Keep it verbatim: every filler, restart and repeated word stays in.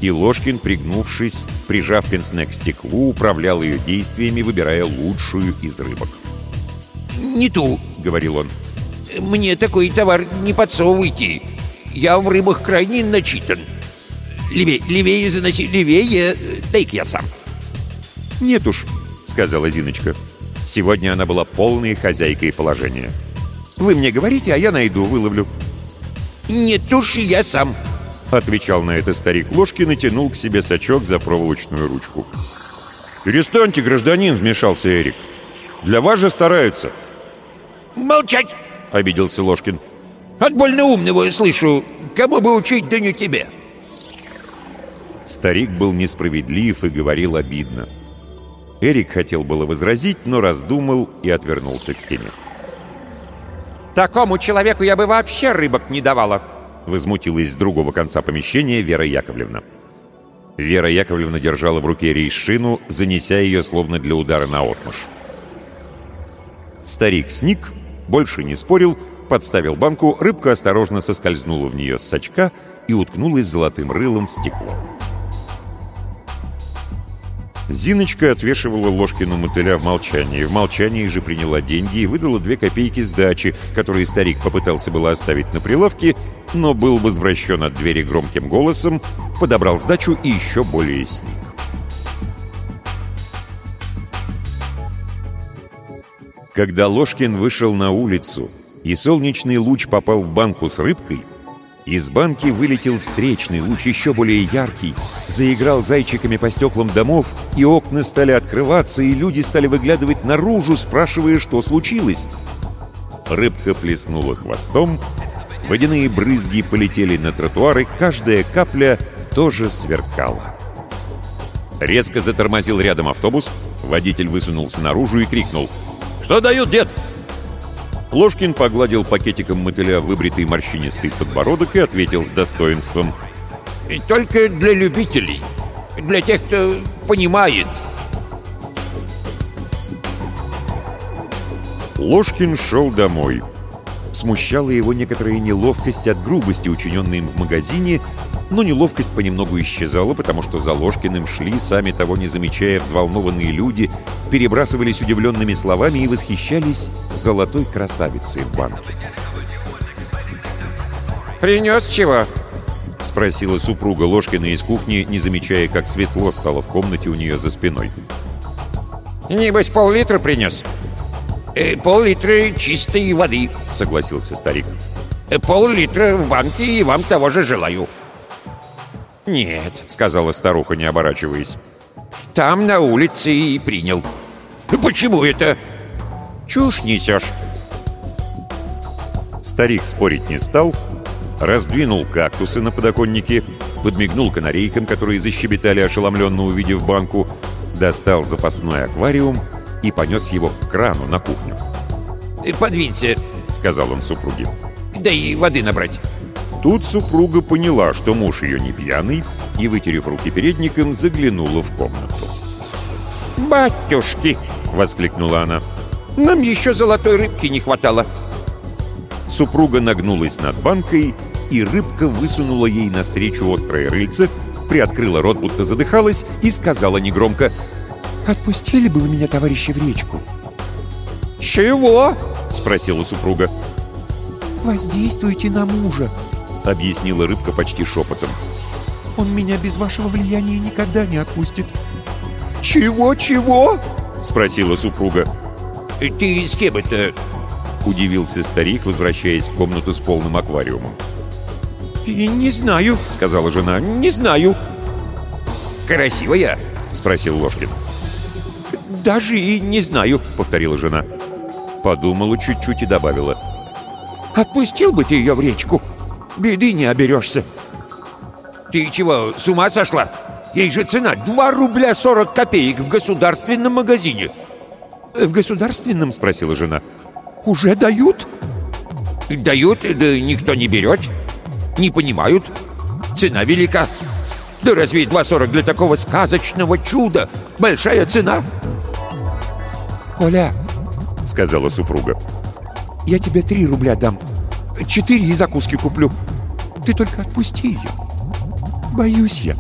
И Ложкин, пригнувшись, прижав пенсне к стеклу, управлял ее действиями, выбирая лучшую из рыбок. «Не ту», — говорил он. «Мне такой товар не подсовывайте. Я в рыбах крайне начитан. Левее, левее заноси, левее, дай-ка я сам». «Нет уж», — сказала Зиночка. Сегодня она была полной хозяйкой положения. «Вы мне говорите, а я найду, выловлю». «Нет уж, я сам», — отвечал на это старик Ложкин и тянул к себе сачок за проволочную ручку. «Перестаньте, гражданин», — вмешался Эрик. «Для вас же стараются». «Молчать!» — обиделся Ложкин. «От больно умного слышу. Кому бы учить, да не тебе». Старик был несправедлив и говорил обидно. Эрик хотел было возразить, но раздумал и отвернулся к стене. «Такому человеку я бы вообще рыбок не давала!» — возмутилась с другого конца помещения Вера Яковлевна. Вера Яковлевна держала в руке рейшину, занеся ее словно для удара наотмашь. Старик сник, больше не спорил, подставил банку, рыбка осторожно соскользнула в нее с сачка и уткнулась золотым рылом в стекло. Зиночка отвешивала Ложкину мотыля в молчании. В молчании же приняла деньги и выдала две копейки сдачи, которые старик попытался было оставить на прилавке, но был возвращен от двери громким голосом, подобрал сдачу и еще более сник. Когда Ложкин вышел на улицу, и солнечный луч попал в банку с рыбкой, из банки вылетел встречный луч, еще более яркий, заиграл зайчиками по стеклам домов, и окна стали открываться, и люди стали выглядывать наружу, спрашивая, что случилось. Рыбка плеснула хвостом, водяные брызги полетели на тротуары, каждая капля тоже сверкала. Резко затормозил рядом автобус, водитель высунулся наружу и крикнул: «Что дают, дед?» Ложкин погладил пакетиком мотыля выбритый морщинистый подбородок и ответил с достоинством: «Только для любителей, для тех, кто понимает». Ложкин шел домой. Смущала его некоторая неловкость от грубости, учиненной им в магазине, но неловкость понемногу исчезала, потому что за Ложкиным шли, сами того не замечая, взволнованные люди, перебрасывались удивленными словами и восхищались золотой красавицей в банке. «Принес чего?» — спросила супруга Ложкина из кухни, не замечая, как светло стало в комнате у нее за спиной. «Небось, пол-литра принес?» э, «Пол-литра чистой воды», — согласился старик. э, «Пол-литра в банке, и вам того же желаю». «Нет», — сказала старуха, не оборачиваясь. «Там на улице и принял». «Почему это?» «Чушь несешь». Старик спорить не стал, раздвинул кактусы на подоконнике, подмигнул канарейкам, которые защебетали, ошеломленно увидев банку, достал запасной аквариум и понес его к крану на кухню. «Подвинься», — сказал он супруге. «да и воды набрать». Тут супруга поняла, что муж ее не пьяный, и, вытерев руки передником, заглянула в комнату. «Батюшки!» — воскликнула она. «Нам еще золотой рыбки не хватало». Супруга нагнулась над банкой, и рыбка высунула ей навстречу острое рыльце, приоткрыла рот, будто задыхалась, и сказала негромко: «Отпустили бы вы меня, товарищи, в речку?» «Чего?» — спросила супруга. «Воздействуйте на мужа», — объяснила рыбка почти шепотом. «Он меня без вашего влияния никогда не отпустит». «Чего-чего?» — спросила супруга. «Ты с кем это?» — удивился старик, возвращаясь в комнату с полным аквариумом. «Не знаю», — сказала жена, — «не знаю». «Красивая?» — спросил Ложкин. «Даже и не знаю», — повторила жена. Подумала чуть-чуть и добавила: «Отпустил бы ты ее в речку, беды не оберешься». «Ты чего, с ума сошла? Ей же цена два рубля сорок копеек в государственном магазине». «В государственном?» — спросила жена. «Уже дают?» «Дают, да никто не берет. Не понимают. Цена велика. Да разве два сорок для такого сказочного чуда большая цена?» «Коля», — сказала супруга, — «я тебе три рубля дам. Четыре и закуски куплю. Ты только отпусти ее. Боюсь я».